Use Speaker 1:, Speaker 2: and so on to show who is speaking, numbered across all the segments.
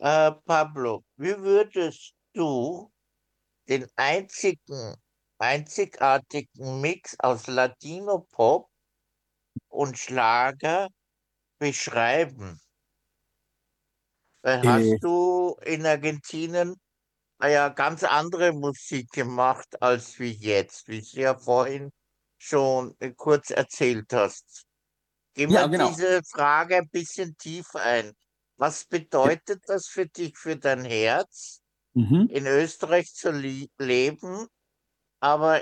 Speaker 1: Pablo, wie würdest du den einzigartigen Mix aus Latino-Pop und Schlager beschreiben?
Speaker 2: Äh,
Speaker 1: Hast du in Argentinien ja ganz andere Musik gemacht als wie jetzt, wie du ja vorhin schon kurz erzählt hast? Gehen wir
Speaker 2: ja, genau.
Speaker 1: diese Frage ein bisschen tiefer ein. Was bedeutet das für dich, für dein Herz,
Speaker 2: Mhm.
Speaker 1: in Österreich zu leben, aber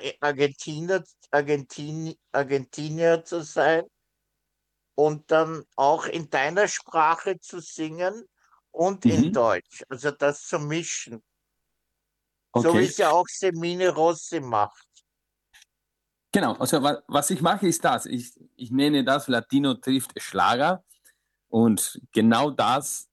Speaker 1: Argentinier zu sein und dann auch in deiner Sprache zu singen und in
Speaker 2: Mhm.
Speaker 1: Deutsch? Also das zu mischen, so wie
Speaker 2: Okay.
Speaker 1: es ja auch Semine Rossi macht.
Speaker 2: Genau, also was ich mache, ist das. Ich nenne das Latino trifft Schlager und genau das,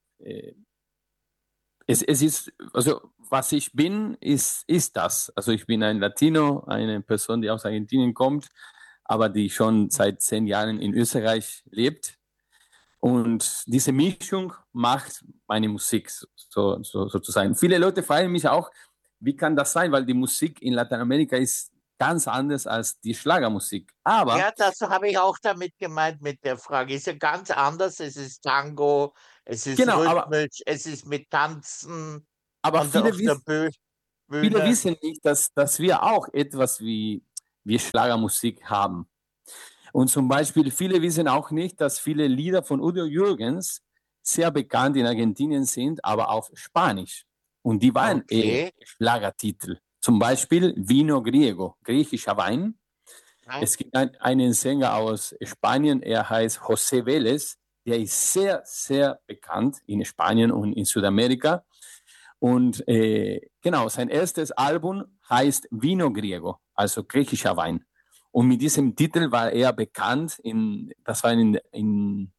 Speaker 2: es ist, also was ich bin, ist das. Also ich bin ein Latino, eine Person, die aus Argentinien kommt, aber die schon seit 10 Jahren in Österreich lebt. Und diese Mischung macht meine Musik sozusagen. Viele Leute fragen mich auch, wie kann das sein? Weil die Musik in Lateinamerika ist ganz anders als die Schlagermusik. Aber
Speaker 1: Ja, das habe ich auch damit gemeint mit der Frage. Ist ja ganz anders. Es ist Tango, es ist
Speaker 2: genau,
Speaker 1: rhythmisch, es ist mit Tanzen
Speaker 2: aber
Speaker 1: auf der
Speaker 2: viele
Speaker 1: Bühne.
Speaker 2: wissen nicht, dass wir auch etwas wie Schlagermusik haben. Und zum Beispiel, viele wissen auch nicht, dass viele Lieder von Udo Jürgens sehr bekannt in Argentinien sind, aber auf Spanisch. Und die waren
Speaker 1: Okay.
Speaker 2: Schlagertitel. Zum Beispiel Vino Griego, griechischer Wein.
Speaker 1: Ja.
Speaker 2: Es gibt einen Sänger aus Spanien, er heißt José Vélez, der ist sehr, sehr bekannt in Spanien und in Südamerika. Und genau, sein erstes Album heißt Vino Griego, also griechischer Wein. Und mit diesem Titel war er bekannt, das war in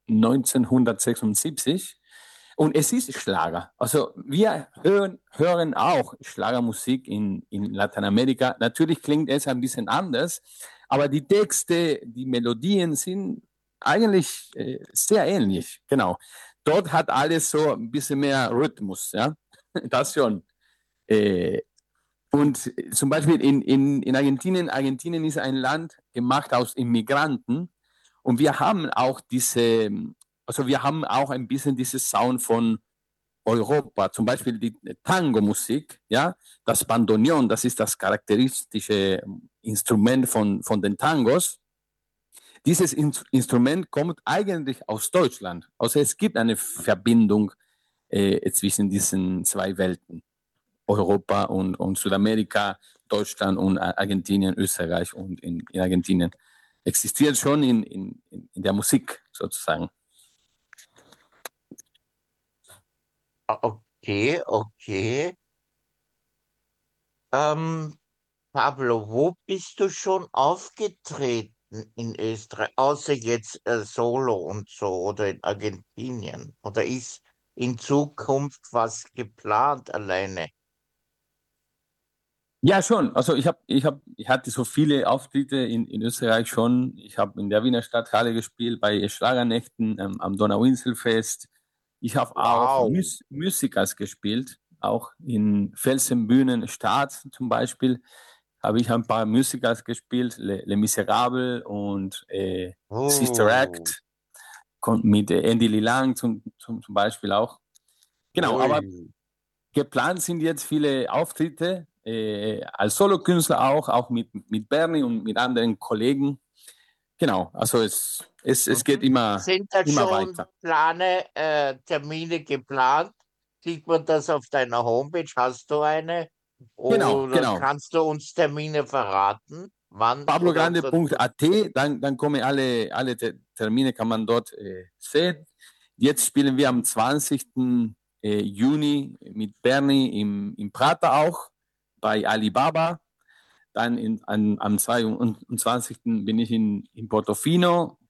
Speaker 2: 1976. Und es ist Schlager. Also wir hören auch Schlagermusik in Lateinamerika. Natürlich klingt es ein bisschen anders, aber die Texte, die Melodien sind eigentlich sehr ähnlich. Genau. Dort hat alles so ein bisschen mehr Rhythmus, ja. Das schon. Äh, und zum Beispiel in Argentinien ist ein Land gemacht aus Immigranten und wir haben auch also wir haben auch ein bisschen dieses Sound von Europa, zum Beispiel die Tango-Musik, ja, das Bandoneon, das ist das charakteristische Instrument von den Tangos. Dieses Instrument kommt eigentlich aus Deutschland. Also es gibt eine Verbindung zwischen diesen zwei Welten. Europa und Südamerika, Deutschland und Argentinien, Österreich und in Argentinien. Existiert schon in der Musik sozusagen.
Speaker 1: Okay, okay. Ähm, Pablo, wo bist du schon aufgetreten in Österreich, außer jetzt Solo und so oder in Argentinien? Oder ist in Zukunft was geplant alleine?
Speaker 2: Ja, schon. Also ich hatte so viele Auftritte in Österreich schon. Ich habe in der Wiener Stadthalle gespielt, bei Schlagernächten, am Donauinselfest. Ich habe auch
Speaker 1: Wow.
Speaker 2: Musicals gespielt, auch in Felsenbühnen Start zum Beispiel. Habe ich ein paar Musicals gespielt, Les Miserables und Sister
Speaker 1: Oh,
Speaker 2: Act mit Andy Lilang zum Beispiel auch. Genau, aber
Speaker 1: ui.
Speaker 2: geplant sind jetzt viele Auftritte, als Solokünstler auch mit Bernie und mit anderen Kollegen. Genau, also es geht
Speaker 1: Mhm. Sind da
Speaker 2: immer
Speaker 1: schon
Speaker 2: weiter.
Speaker 1: Termine geplant? Sieht man das auf deiner Homepage? Hast du eine? Oder
Speaker 2: Genau.
Speaker 1: kannst du uns Termine verraten? Wann oder
Speaker 2: pablogrande.at, dann kommen alle Termine, kann man dort sehen. Jetzt spielen wir am 20. Juni mit Bernie im Prater auch, bei Alibaba. Dann am 22. bin ich in Portofino.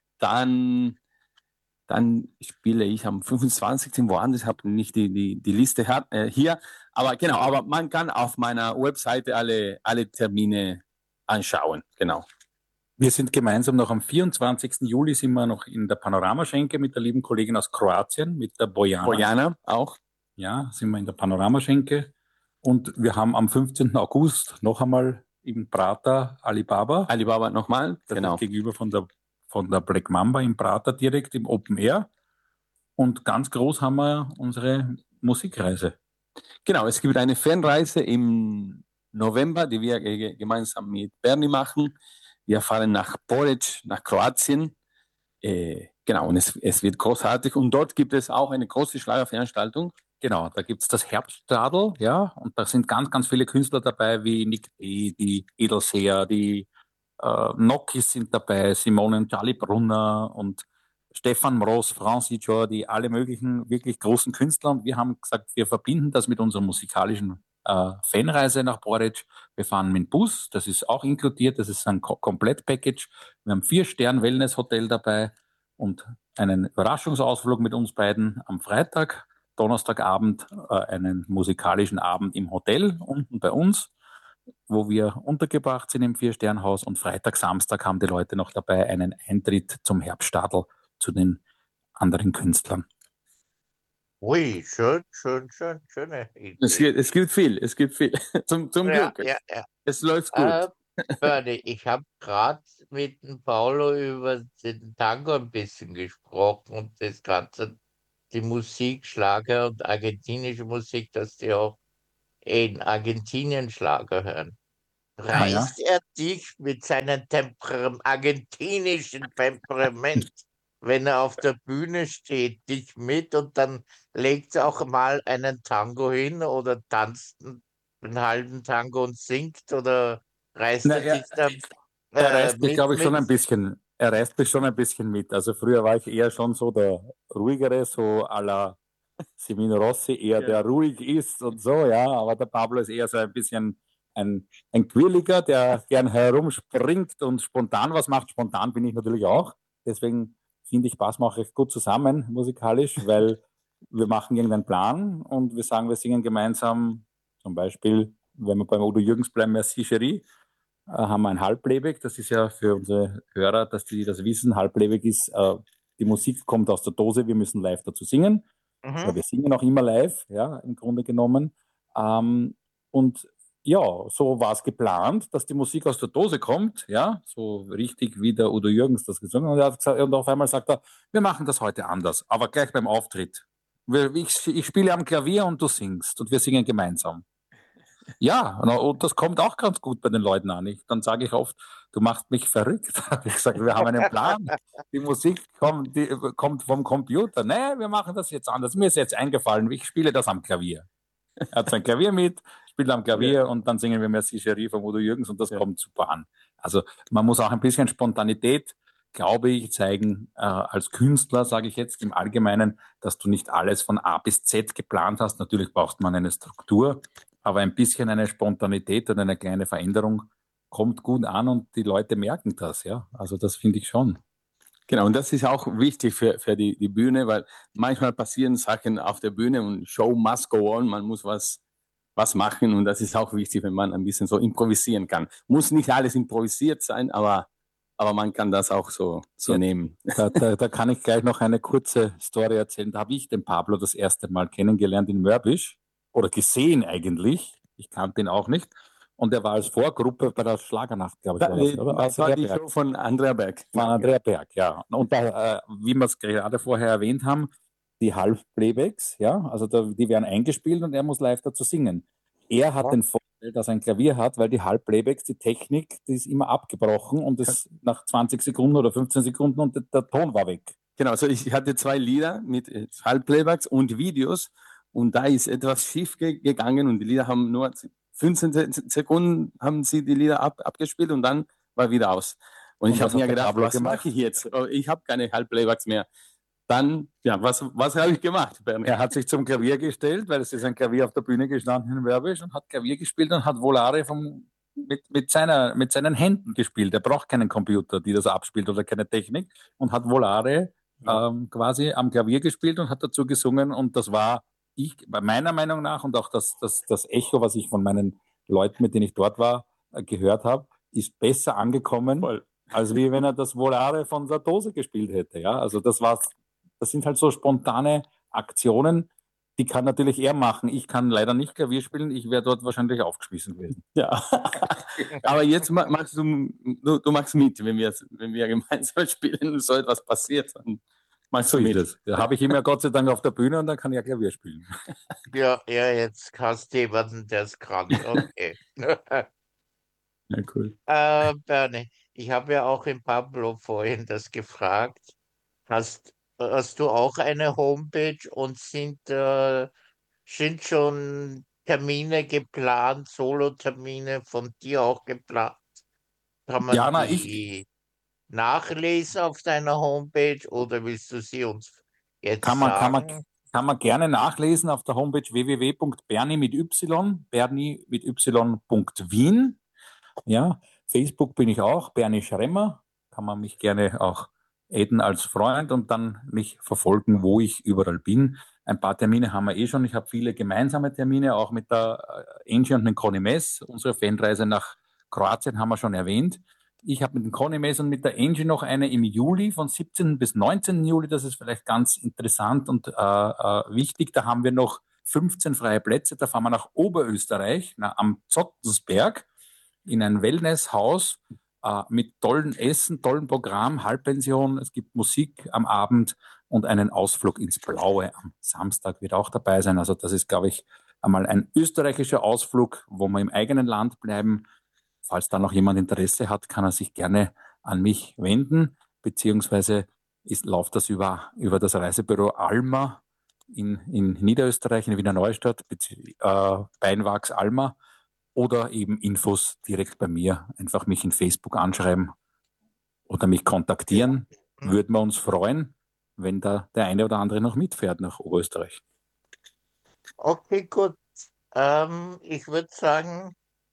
Speaker 2: Dann spiele ich am 25. woanders, ich habe nicht die Liste hier. Aber genau, aber man kann auf meiner Webseite alle Termine anschauen. Genau.
Speaker 3: Wir sind gemeinsam noch am 24. Juli sind wir noch in der Panoramaschenke mit der lieben Kollegin aus Kroatien, mit der Bojana.
Speaker 2: Bojana auch.
Speaker 3: ja, sind wir in der Panoramaschenke. Und wir haben am 15. August noch einmal im Prater Alibaba.
Speaker 2: Alibaba nochmal,
Speaker 3: Das
Speaker 2: genau.
Speaker 3: ist gegenüber von der Black Mamba im Prater direkt im Open Air. Und ganz groß haben wir unsere Musikreise.
Speaker 2: Genau, es gibt eine Fanreise im November, die wir gemeinsam mit Bernie machen. Wir fahren nach Poreč, nach Kroatien. Genau, und es wird großartig. Und dort gibt es auch eine große Schlagerveranstaltung.
Speaker 3: Genau, da gibt's das Herbststadl, ja, und da sind ganz, ganz viele Künstler dabei, wie Nick D., die Edelseher, die Nokis sind dabei, Simone und Charlie Brunner und Stefan Mross, Francis Jordi, alle möglichen wirklich großen Künstler. Und wir haben gesagt, wir verbinden das mit unserer musikalischen Fanreise nach Poreč. Wir fahren mit dem Bus, das ist auch inkludiert, das ist ein Komplett-Package. Wir haben 4-Stern-Wellness-Hotel dabei und einen Überraschungsausflug mit uns beiden am Freitag, Donnerstagabend einen musikalischen Abend im Hotel unten bei uns, wo wir untergebracht sind im 4-Sternhaus, und Freitag, Samstag haben die Leute noch dabei einen Eintritt zum Herbststadl zu den anderen Künstlern.
Speaker 1: Ui, schön, schön, schön, schöne Idee.
Speaker 2: Es gibt viel, es gibt viel. Zum
Speaker 1: Ja,
Speaker 2: Glück.
Speaker 1: ja, ja.
Speaker 2: Es läuft gut.
Speaker 1: Bernie, ich habe gerade mit dem Paulo über den Tango ein bisschen gesprochen und das Ganze, die Musik, Schlager und argentinische Musik, dass die auch in Argentinien Schlager hören.
Speaker 3: Ah ja.
Speaker 1: Reißt er dich mit seinem argentinischen Temperament, wenn er auf der Bühne steht, dich mit und dann legt er auch mal einen Tango hin oder tanzt einen halben Tango und singt oder reißt
Speaker 3: Na,
Speaker 1: er dich da
Speaker 3: er reißt mich,
Speaker 1: mit?
Speaker 3: glaube ich, schon ein bisschen. Er reißt mich schon ein bisschen mit. Also früher war ich eher schon so der ruhigere, so à la Semino Rossi, eher der ruhig ist und so, ja. Aber der Pablo ist eher so ein bisschen ein Quirliger, der gern herumspringt und spontan was macht. Spontan bin ich natürlich auch. Deswegen finde ich, Bass mache ich gut zusammen musikalisch, weil wir machen irgendeinen Plan und wir sagen, wir singen gemeinsam, zum Beispiel, wenn wir beim Udo Jürgens bleiben, Merci Cherie, haben wir ein Halbplayback. Das ist ja für unsere Hörer, dass die das wissen. Halbplayback ist, die Musik kommt aus der Dose, wir müssen live dazu singen. Ja, wir singen auch immer live, ja, im Grunde genommen. Und ja, so war es geplant, dass die Musik aus der Dose kommt, ja, so richtig wie der Udo Jürgens das gesungen hat. Und, er hat gesagt, und auf einmal sagt er, wir machen das heute anders, aber gleich beim Auftritt. Ich spiele am Klavier und du singst und wir singen gemeinsam. Ja, und das kommt auch ganz gut bei den Leuten an. Dann sage ich oft, du machst mich verrückt. Ich sage, wir haben einen Plan. Die Musik kommt vom Computer. Nee, wir machen das jetzt anders. Mir ist jetzt eingefallen, ich spiele das am Klavier. Er hat sein Klavier mit, spielt am Klavier und dann singen wir Merci Cherie von Udo Jürgens und das kommt super an. Also man muss auch ein bisschen Spontanität, glaube ich, zeigen als Künstler, sage ich jetzt im Allgemeinen, dass du nicht alles von A bis Z geplant hast. Natürlich braucht man eine Struktur, aber ein bisschen eine Spontanität und eine kleine Veränderung kommt gut an und die Leute merken das, ja. Also das finde ich schon.
Speaker 2: Genau, und das ist auch wichtig für die Bühne, weil manchmal passieren Sachen auf der Bühne und Show must go on, man muss was machen und das ist auch wichtig, wenn man ein bisschen so improvisieren kann. Muss nicht alles improvisiert sein, aber man kann das auch so
Speaker 3: Ja,
Speaker 2: nehmen.
Speaker 3: Da kann ich gleich noch eine kurze Story erzählen. Da habe ich den Pablo das erste Mal kennengelernt in Mörbisch oder gesehen eigentlich. Ich kannte ihn auch nicht. Und er war als Vorgruppe bei der Schlagernacht, glaube ich, war das, oder?
Speaker 2: Das war die Show von Andrea Berg.
Speaker 3: Von Andrea Berg, ja. Und da, wie wir es gerade vorher erwähnt haben, die Halbplaybacks, ja, also die werden eingespielt und er muss live dazu singen. Er hat den Vorteil, dass er ein Klavier hat, weil die Halbplaybacks, die Technik, die ist immer abgebrochen und das nach 20 Sekunden oder 15 Sekunden und der Ton war weg.
Speaker 2: Genau, also ich hatte 2 Lieder mit Halbplaybacks und Videos und da ist etwas schief gegangen und die Lieder haben nur 15 Sekunden haben sie die Lieder abgespielt und dann war wieder aus. Und ich habe mir gedacht, was mache ich jetzt? Oh, ich habe keine Halbplaybacks mehr. Dann, ja, was habe ich gemacht?
Speaker 3: Er hat sich zum Klavier gestellt, weil es ist ein Klavier auf der Bühne gestanden in Wörbisch und hat Klavier gespielt und hat Volare mit seinen Händen gespielt. Er braucht keinen Computer, die das abspielt oder keine Technik und hat Volare quasi am Klavier gespielt und hat dazu gesungen und das war bei meiner Meinung nach und auch das Echo, was ich von meinen Leuten, mit denen ich dort war, gehört habe, ist besser angekommen, als wie wenn er das Volare von der Dose gespielt hätte. Ja, also das sind halt so spontane Aktionen, die kann natürlich er machen. Ich kann leider nicht Klavier spielen. Ich wäre dort wahrscheinlich aufgeschmissen gewesen.
Speaker 2: Ja. Aber jetzt machst du machst mit, wenn wir gemeinsam spielen und so etwas passiert, dann machst
Speaker 3: So
Speaker 2: du
Speaker 3: ist
Speaker 2: mit.
Speaker 3: es. Da habe ich ihn ja Gott sei Dank auf der Bühne und dann kann er Klavier spielen.
Speaker 1: Ja, jetzt hast du jemanden, der ist krank. Okay.
Speaker 2: Ja, cool.
Speaker 1: Bernie, ich habe ja auch in Pablo vorhin das gefragt. Hast du auch eine Homepage und sind schon Termine geplant, Solo-Termine von dir auch geplant? Kann man
Speaker 3: Ja, na, ich
Speaker 1: die nachlesen auf deiner Homepage oder willst du sie uns
Speaker 3: kann
Speaker 1: jetzt
Speaker 3: man, kann man,
Speaker 1: sagen?
Speaker 3: kann man gerne nachlesen auf der Homepage Bernie mit y.wien. Ja, Facebook bin ich auch, Bernie Schremmer. Kann man mich gerne auch adden als Freund und dann mich verfolgen, wo ich überall bin. Ein paar Termine haben wir eh schon. Ich habe viele gemeinsame Termine, auch mit der Angie und dem Conny Mess. Unsere Fanreise nach Kroatien haben wir schon erwähnt. Ich habe mit dem Conny Mess und mit der Angie noch eine im Juli, von 17. bis 19. Juli. Das ist vielleicht ganz interessant und wichtig. Da haben wir noch 15 freie Plätze. Da fahren wir nach Oberösterreich, am Zottensberg, in ein Wellnesshaus mit tollen Essen, tollen Programm, Halbpension. Es gibt Musik am Abend und einen Ausflug ins Blaue am Samstag wird auch dabei sein. Also das ist, glaube ich, einmal ein österreichischer Ausflug, wo wir im eigenen Land bleiben. Falls da noch jemand Interesse hat, kann er sich gerne an mich wenden, beziehungsweise läuft das über das Reisebüro Alma in Niederösterreich, in Wiener Neustadt, Beinwachs Alma, oder eben Infos direkt bei mir. Einfach mich in Facebook anschreiben oder mich kontaktieren.
Speaker 1: Hm?
Speaker 3: Würden wir uns freuen, wenn da der eine oder andere noch mitfährt nach Oberösterreich.
Speaker 1: Okay, gut. Ich würde sagen,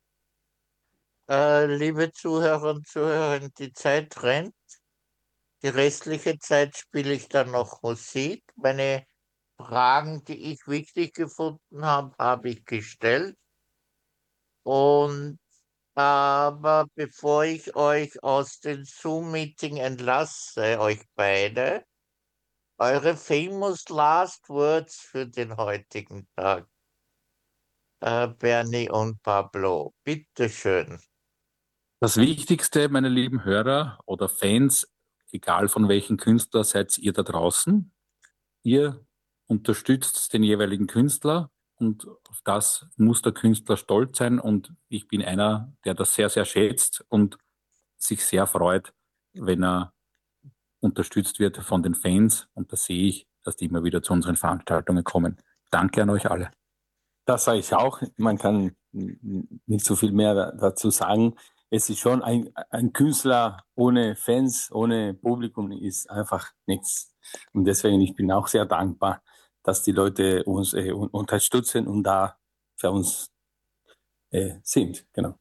Speaker 1: liebe Zuhörer und Zuhörerinnen, die Zeit rennt. Die restliche Zeit spiele ich dann noch Musik. Meine Fragen, die ich wichtig gefunden habe, habe ich gestellt. Und aber bevor ich euch aus dem Zoom-Meeting entlasse, euch beide, eure famous last words für den heutigen Tag, Bernie und Pablo. Bitteschön.
Speaker 3: Das Wichtigste, meine lieben Hörer oder Fans, egal von welchem Künstler seid ihr da draußen, ihr unterstützt den jeweiligen Künstler und auf das muss der Künstler stolz sein und ich bin einer, der das sehr, sehr schätzt und sich sehr freut, wenn er unterstützt wird von den Fans und da sehe ich, dass die immer wieder zu unseren Veranstaltungen kommen. Danke an euch alle.
Speaker 2: Das sage ich auch. Man kann nicht so viel mehr dazu sagen. Es ist schon ein Künstler ohne Fans, ohne Publikum ist einfach nichts. Und deswegen, ich bin auch sehr dankbar, dass die Leute uns unterstützen und da für uns sind. Genau.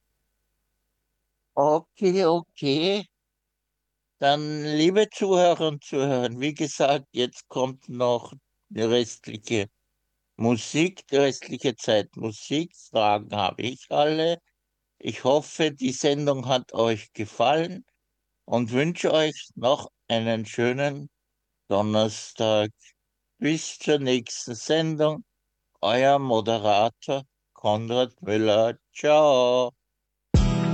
Speaker 1: Okay, okay. Dann, liebe Zuhörer und Zuhörer, wie gesagt, jetzt kommt noch die restliche Musik, die restliche Zeit Musik. Fragen habe ich alle. Ich hoffe, die Sendung hat euch gefallen und wünsche euch noch einen schönen Donnerstag. Bis zur nächsten Sendung. Euer Moderator Konrad Müller. Ciao.